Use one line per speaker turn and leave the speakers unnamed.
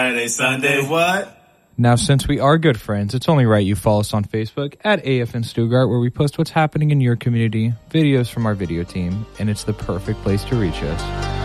Saturday, Sunday, what?
Now, since we are good friends, it's only right you follow us on Facebook at AFN Stuttgart, where we post what's happening in your community, videos from our video team, and it's the perfect place to reach us.